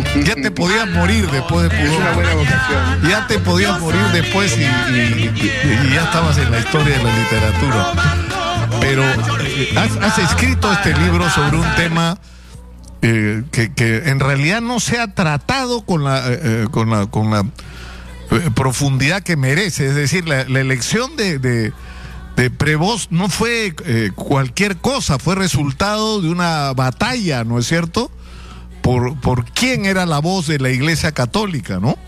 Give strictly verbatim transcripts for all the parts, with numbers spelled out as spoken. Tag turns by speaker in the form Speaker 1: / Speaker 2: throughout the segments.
Speaker 1: Ya te podías morir después de Pudor.
Speaker 2: Es una buena vocación.
Speaker 1: Ya te podías morir después y, y, y ya estabas en la historia de la literatura. Pero eh, has, has escrito este libro sobre un tema eh, que, que en realidad no se ha tratado con la, eh, con la, con la eh, profundidad que merece. Es decir, la, la elección de, de, de Prevost no fue eh, cualquier cosa, fue resultado de una batalla, ¿no es cierto? Por, por quién era la voz de la Iglesia Católica, ¿no?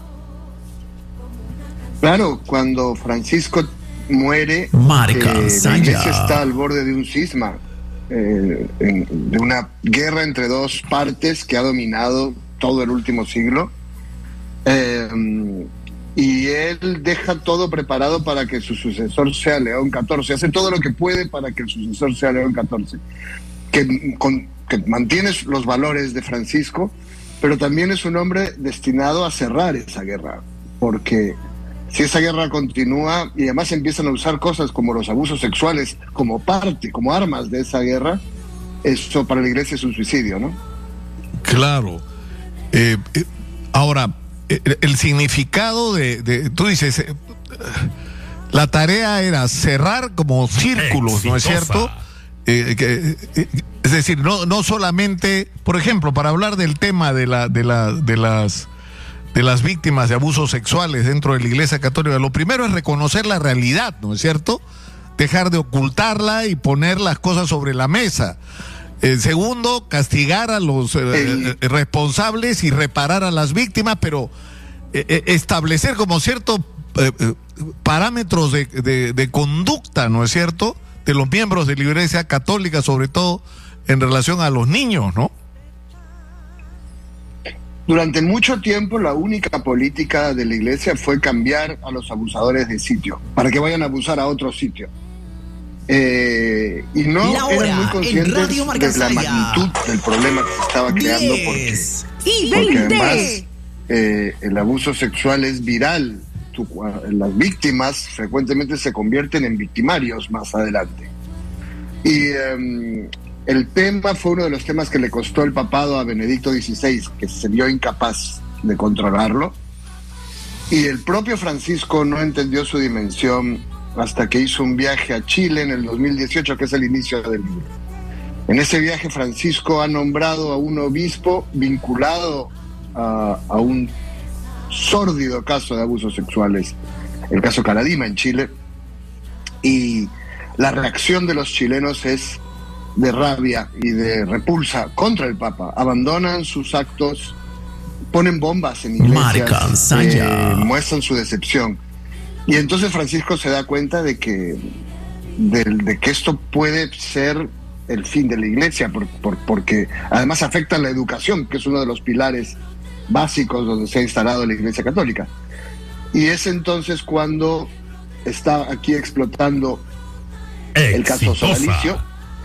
Speaker 2: Claro, cuando Francisco muere,
Speaker 3: Marica,
Speaker 2: eh, la
Speaker 3: Saya.
Speaker 2: Iglesia está al borde de un cisma, eh, en- de una guerra entre dos partes que ha dominado todo el último siglo. Eh, y él deja todo preparado para que su sucesor sea León catorce. Hace todo lo que puede para que el sucesor sea León catorce. Que, con, que mantiene los valores de Francisco, pero también es un hombre destinado a cerrar esa guerra. Porque si esa guerra continúa y además empiezan a usar cosas como los abusos sexuales como parte, como armas de esa guerra, eso para la Iglesia es un suicidio, ¿no?
Speaker 1: Claro. Eh, eh, ahora, eh, el significado de, de tú dices, eh, la tarea era cerrar como círculos, ¿no es
Speaker 3: Exitosa.
Speaker 1: cierto? Eh, que, eh, es decir, no, no solamente, por ejemplo, para hablar del tema de la, de la, de las, de las víctimas de abusos sexuales dentro de la Iglesia Católica, lo primero es reconocer la realidad, ¿no es cierto? Dejar de ocultarla y poner las cosas sobre la mesa. Eh, segundo, castigar a los eh,
Speaker 2: El-
Speaker 1: eh, responsables y reparar a las víctimas, pero eh, eh, establecer como ciertos eh, eh, parámetros de, de, de conducta, ¿no es cierto?, de los miembros de la Iglesia Católica, sobre todo en relación a los niños, ¿no?
Speaker 2: Durante mucho tiempo la única política de la Iglesia fue cambiar a los abusadores de sitio, para que vayan a abusar a otro sitio. Eh, y no
Speaker 3: La hora
Speaker 2: eran muy
Speaker 3: en
Speaker 2: conscientes
Speaker 3: Radio
Speaker 2: de la
Speaker 3: Marcasaya.
Speaker 2: magnitud del problema que se estaba creando, porque,
Speaker 3: diez y
Speaker 2: porque además
Speaker 3: veinte.
Speaker 2: eh, el abuso sexual es viral. Tu- las víctimas frecuentemente se convierten en victimarios más adelante. Y eh, el tema fue uno de los temas que le costó el papado a Benedicto dieciséis, que se vio incapaz de controlarlo. Y el propio Francisco no entendió su dimensión hasta que hizo un viaje a Chile en el dos mil dieciocho, que es el inicio del libro. En ese viaje Francisco ha nombrado a un obispo vinculado a, a un sórdido caso de abusos sexuales, el caso Caradima en Chile, y la reacción de los chilenos es de rabia y de repulsa contra el Papa. Abandonan sus actos, ponen bombas en iglesias,
Speaker 3: Marica, Saya.
Speaker 2: eh, muestran su decepción. Y entonces Francisco se da cuenta de que, de, de que esto puede ser el fin de la iglesia, por, por, porque además afecta la educación, que es uno de los pilares básicos donde se ha instalado la Iglesia Católica. Y es entonces cuando está aquí explotando el caso
Speaker 3: Exitosa.
Speaker 2: Sodalicio,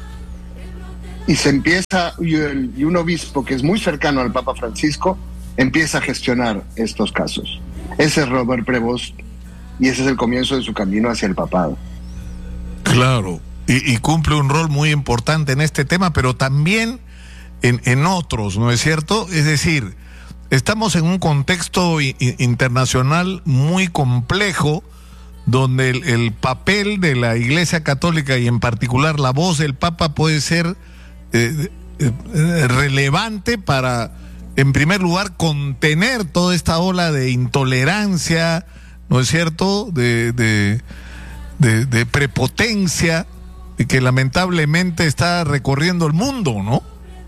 Speaker 2: y se empieza, y, el- y un obispo que es muy cercano al Papa Francisco empieza a gestionar estos casos. Ese es Robert Prevost, y ese es el comienzo de su camino hacia el papado.
Speaker 1: Claro, y, y cumple un rol muy importante en este tema, pero también en, en otros, ¿no es cierto? Es decir, estamos en un contexto i- i- internacional muy complejo, donde el, el papel de la Iglesia Católica y en particular la voz del Papa puede ser eh, eh, relevante para, en primer lugar, contener toda esta ola de intolerancia, ¿no es cierto?, de, de, de, de prepotencia que lamentablemente está recorriendo el mundo, ¿no?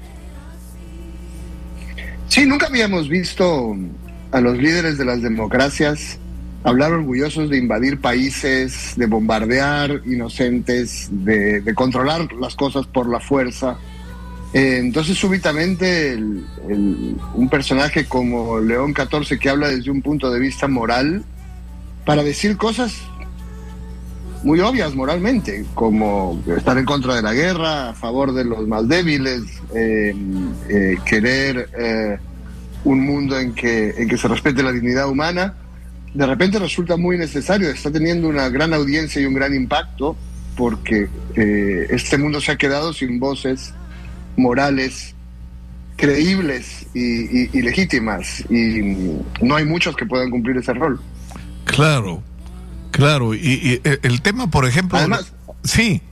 Speaker 2: Sí, nunca habíamos visto a los líderes de las democracias hablar orgullosos de invadir países, de bombardear inocentes, de, de controlar las cosas por la fuerza. Eh, entonces súbitamente el- el- un personaje como León catorce, que habla desde un punto de vista moral, para decir cosas muy obvias moralmente, como estar en contra de la guerra, a favor de los más débiles, eh, eh, querer eh, un mundo en que, en que se respete la dignidad humana, de repente resulta muy necesario. Está teniendo una gran audiencia y un gran impacto, porque eh, este mundo se ha quedado sin voces morales creíbles y, y, y legítimas, y no hay muchos que puedan cumplir ese rol.
Speaker 1: Claro, claro, y, y el tema, por ejemplo...
Speaker 2: Además,
Speaker 1: sí.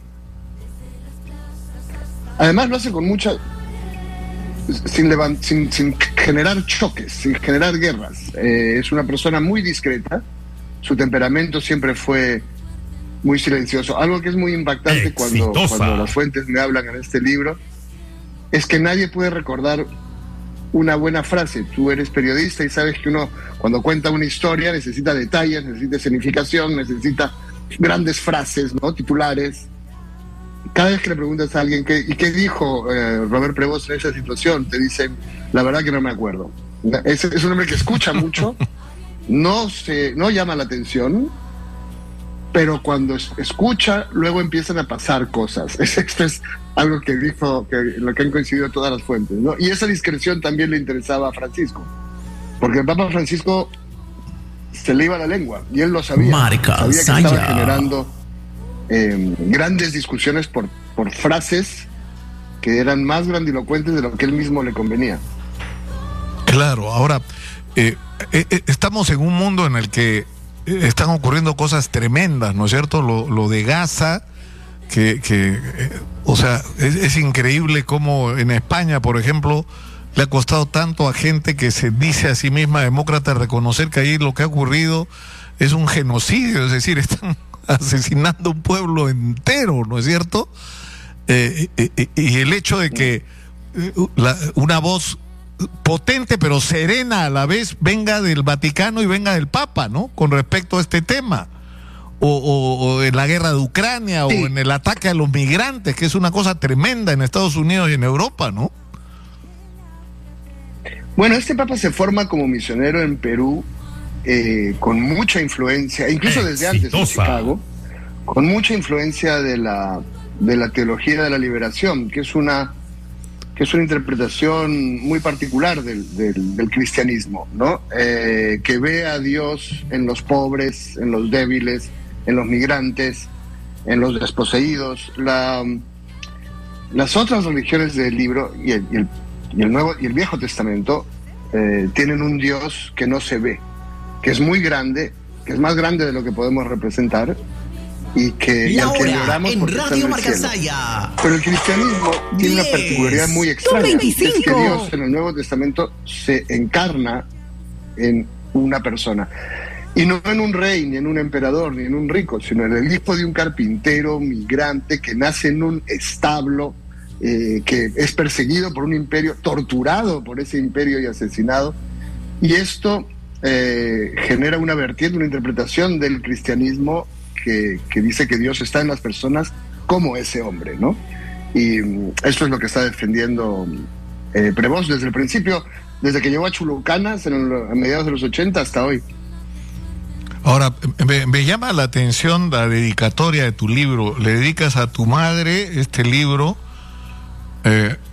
Speaker 2: Además lo hace con mucha... Sin, levant, sin, sin generar choques, sin generar guerras. Eh, es una persona muy discreta, su temperamento siempre fue muy silencioso. Algo que es muy impactante cuando, cuando las fuentes me hablan en este libro es que nadie puede recordar una buena frase. Tú eres periodista y sabes que uno cuando cuenta una historia necesita detalles, necesita significación, necesita grandes frases, ¿no? Titulares. Cada vez que le preguntas a alguien qué, y qué dijo eh, Robert Prevost en esa situación, te dicen, la verdad que no me acuerdo. Es, es un hombre que escucha mucho, no se, no llama la atención, pero cuando es, escucha, luego empiezan a pasar cosas. Es, esto es algo que dijo, que lo que han coincidido todas las fuentes, ¿no? Y esa discreción también le interesaba a Francisco, porque el Papa Francisco se le iba la lengua, y él lo sabía.
Speaker 3: Marca,
Speaker 2: sabía que
Speaker 3: Saya.
Speaker 2: estaba generando Eh, grandes discusiones por, por frases que eran más grandilocuentes de lo que él mismo le convenía.
Speaker 1: Claro, ahora eh, eh, estamos en un mundo en el que están ocurriendo cosas tremendas, ¿no es cierto? Lo, lo de Gaza, que, que eh, o sea, es, es increíble cómo en España, por ejemplo, le ha costado tanto a gente que se dice a sí misma demócrata reconocer que ahí lo que ha ocurrido es un genocidio, es decir, están asesinando un pueblo entero, ¿no es cierto? Eh, eh, y el hecho de que eh, la, una voz potente pero serena a la vez venga del Vaticano y venga del Papa, ¿no? Con respecto a este tema. O, o, o en la guerra de Ucrania, sí. O en el ataque a los migrantes, que es una cosa tremenda en Estados Unidos y en Europa, ¿no?
Speaker 2: Bueno, este Papa se forma como misionero en Perú, Eh, con mucha influencia, incluso desde antes en Chicago, con mucha influencia de la de la teología de la liberación, que es una que es una interpretación muy particular del, del, del cristianismo, ¿no? Eh, que ve a Dios en los pobres, en los débiles, en los migrantes, en los desposeídos. La, las otras religiones del libro y el, y el, y el Nuevo y el Viejo Testamento eh, tienen un Dios que no se ve, que es muy grande, que es más grande de lo que podemos representar y que, y al que lloramos porque está en el cielo. Pero el cristianismo tiene una particularidad muy extraña, es que Dios en el Nuevo Testamento se encarna en una persona, y no en un rey, ni en un emperador, ni en un rico, sino en el hijo de un carpintero migrante que nace en un establo, eh, que es perseguido por un imperio, torturado por ese imperio y asesinado, y esto Eh, genera una vertiente, una interpretación del cristianismo que, que dice que Dios está en las personas como ese hombre, ¿no? Y um, esto es lo que está defendiendo eh, Prevost desde el principio, desde que llegó a Chulucanas en el, a mediados de los ochenta hasta hoy.
Speaker 1: Ahora, me, me llama la atención la dedicatoria de tu libro. Le dedicas a tu madre este libro, eh,